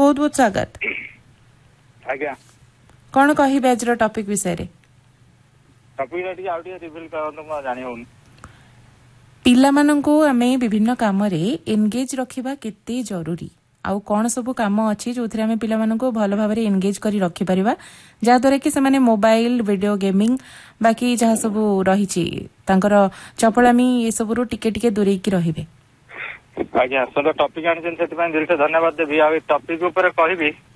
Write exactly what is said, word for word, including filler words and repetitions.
बहुत बहुत स्वागत। आज्ञा कौन कहिबे आज टॉपिक विषय रे? टॉपिक रे आ रिवील करन म जानि होन। पिला माननको आमे विभिन्न काम रे एंगेज रखिबा केते जरूरी आउ कौन सब काम अच्छी जो आम पिला भल भाव एंगेज कर रखि परिबा जहा द्वारा कि से मोबाइल वीडियो गेमिंग बाकी जहाँ सब रही चपलामी ये सब टिके टिके दूरे की रहिबे। आज्ञा सर टॉपिक आनी से धन्यवाद देवी। आ टॉपिक ऊपर कहबी